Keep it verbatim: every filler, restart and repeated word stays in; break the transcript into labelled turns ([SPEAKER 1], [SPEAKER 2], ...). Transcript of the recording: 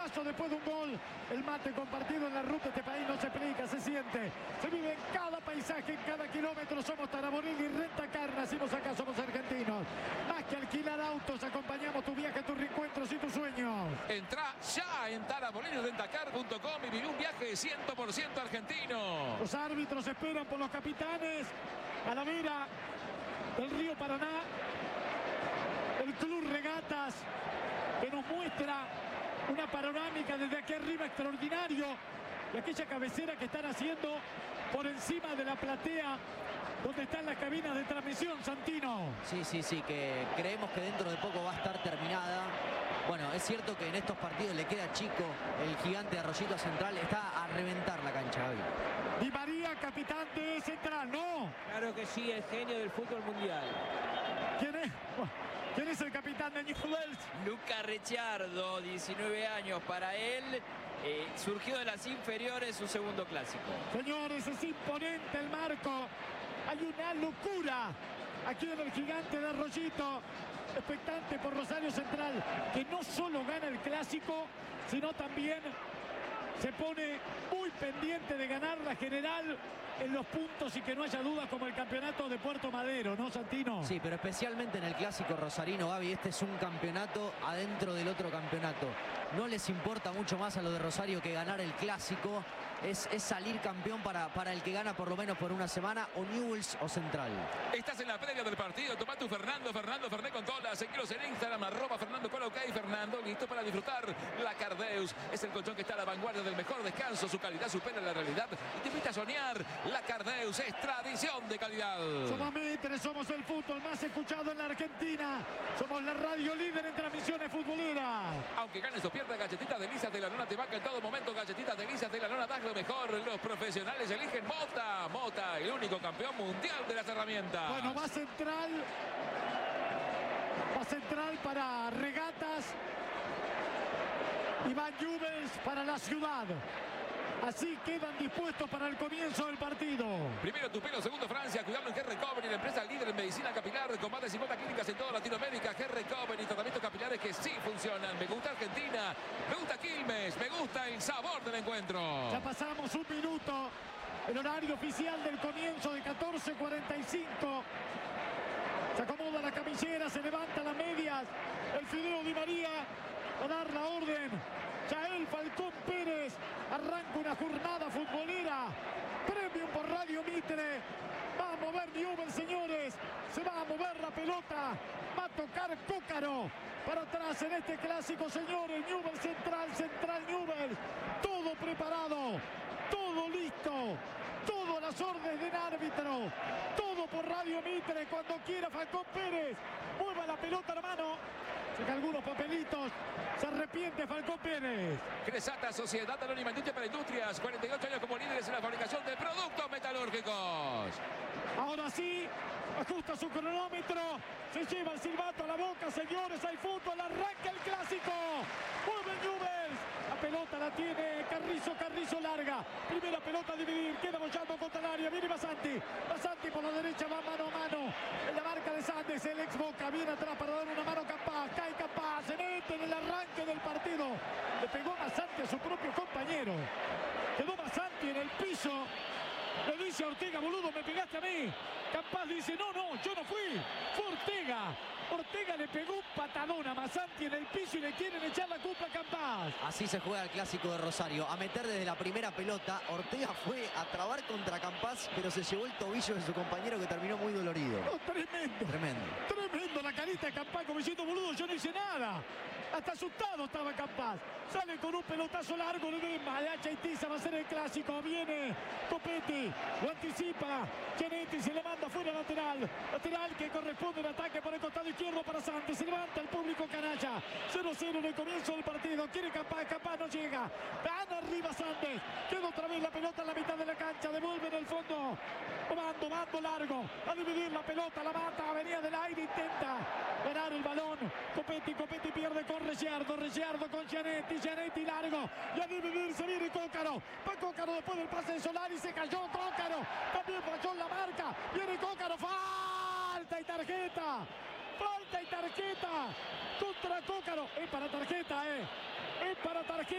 [SPEAKER 1] golazo después de un gol. El mate compartido en la ruta de este país no se explica, se siente. Se vive en cada paisaje, en cada kilómetro. Somos Taraborelli, Rentacar, nacimos acá, somos argentinos. Más que alquilar autos, acompañamos tu viaje, tus reencuentros y tus sueños.
[SPEAKER 2] Entra ya en Taraborelli Rentacar punto com y vive un viaje cien por ciento argentino.
[SPEAKER 1] Los árbitros esperan por los capitanes a la vera del río Paraná. El Club Regatas, que nos muestra una panorámica desde aquí arriba extraordinario. Y aquella cabecera que están haciendo por encima de la platea donde están las cabinas de transmisión, Santino.
[SPEAKER 3] Sí, sí, sí, que creemos que dentro de poco va a estar terminada. Bueno, es cierto que en estos partidos le queda chico el gigante de Arroyito Central. Está a reventar la cancha, Gaby.
[SPEAKER 1] Di María, capitán de Central, ¿no?
[SPEAKER 4] Claro que sí, el genio del fútbol mundial.
[SPEAKER 1] ¿Quién es? ¿Quién es el capitán de Newell's?
[SPEAKER 5] Luca Ricciardo, diecinueve años para él. Eh, surgió de las inferiores, su segundo clásico.
[SPEAKER 1] Señores, es imponente el marco. Hay una locura aquí en el gigante de Arroyito. Expectante por Rosario Central, que no solo gana el clásico, sino también se pone muy pendiente de ganar la general en los puntos y que no haya dudas como el campeonato de Puerto Madero, ¿no, Santino?
[SPEAKER 3] Sí, pero especialmente en el clásico rosarino, Gaby, este es un campeonato adentro del otro campeonato. No les importa mucho más a lo de Rosario que ganar el clásico. Es, es salir campeón para, para el que gana por lo menos por una semana, o Newell's o Central.
[SPEAKER 2] Estás en la previa del partido. Toma tu Fernando, Fernando Fernet con cola. Seguiros en Instagram, arroba Fernando Cola, ok. Fernando, listo para disfrutar. La Cardeus es el colchón que está a la vanguardia del mejor descanso. Su calidad supera la realidad y te invita a soñar. La Cardeus es tradición de calidad.
[SPEAKER 1] Somos Mitre, somos el fútbol más escuchado en la Argentina. Somos la radio líder en transmisiones futboleras.
[SPEAKER 2] Aunque ganes o pierdas, galletitas delicias de la lona te banca en todo momento. Galletitas delicias de la lona, das lo mejor. Los profesionales eligen Mota. Mota, el único campeón mundial de las herramientas.
[SPEAKER 1] Bueno, va Central. Va Central para Regatas. Y va Newell's para la ciudad. Así quedan dispuestos para el comienzo del partido.
[SPEAKER 2] Primero tu pelo, segundo Francia. Cuidado en G-Recovery, la empresa líder en medicina capilar con más de cincuenta clínicas en toda Latinoamérica. G-Recovery, tratamientos capilares que sí funcionan. Me gusta Argentina, me gusta Quilmes, me gusta el sabor del encuentro.
[SPEAKER 1] Ya pasamos un minuto. El horario oficial del comienzo de catorce cuarenta y cinco. Se acomoda la camillera, se levanta las medias. El Fideo Di María a dar la orden. Yael Falcón Pérez arranca una jornada futbolera. Premium por Radio Mitre. Va a mover Newell's, señores. Se va a mover la pelota. Va a tocar Cócaro. Para atrás en este clásico, señores. Newell's Central, Central Newell's. Todo preparado. Todo listo. Todo las órdenes del árbitro. Todo por Radio Mitre. Cuando quiera Falcón Pérez. Mueva la pelota a la mano. Saca algunos papelitos. Se arrepiente Falcón Pérez.
[SPEAKER 2] Cresata, Sociedad Anónima Industria para Industrias. cuarenta y ocho años como líderes en la fabricación de productos metalúrgicos.
[SPEAKER 1] Ahora sí, ajusta su cronómetro. Se lleva el silbato a la boca, señores. Hay fútbol, arranca el clásico. Mueve Newell's. La pelota la tiene Carrizo, Carrizo larga. Primera pelota a dividir, queda bollando contra el área. Viene Basanti. Basanti por la derecha va mano a mano. En la marca de Sandes, el ex Boca. Viene atrás para dar una mano Capaz. Cae Capaz, se mete en el arranque del partido. Le pegó Basanti a su propio compañero. Quedó Basanti en el piso. Le dice a Ortega, boludo, me pegaste a mí. Capaz dice, no, no, yo no fui. Fue Ortega. Ortega le pegó un patadón a Basanti en el piso y le quieren echar la culpa a Capaz.
[SPEAKER 3] Así se juega el clásico de Rosario. A meter desde la primera pelota. Ortega fue a trabar contra Campaz, pero se llevó el tobillo de su compañero que terminó muy dolorido.
[SPEAKER 1] Oh, tremendo.
[SPEAKER 3] Tremendo.
[SPEAKER 1] Tremendo la carita de Campaz como diciendo, boludo, yo no hice nada. Hasta asustado estaba Campaz. Sale con un pelotazo largo, le de hacha y tiza, va a ser el clásico. Viene Copetti, lo anticipa. Gianetti se le manda fuera lateral. Lateral que corresponde al ataque por el costado izquierdo para Santos. Se levanta el público canalla. cero cero en el comienzo del partido. Quiere Capaz, Capaz no llega. Gana arriba Santos. Queda otra vez la pelota en la mitad de la cancha. Devuelve en el fondo. Mando, mando largo. A dividir la pelota, la mata. Venía del aire, intenta ganar el balón. Copetti, Copetti pierde con Ricciardo. Ricciardo con Gianetti. Gianetti largo. Y a dividir se viene Cócaro. Va Cócaro después del pase de Solari. Se cayó Cócaro. También falló la marca. Viene Cócaro. Falta y tarjeta. Falta y tarjeta contra Cócaro. Es para tarjeta, eh. Es para tarjeta.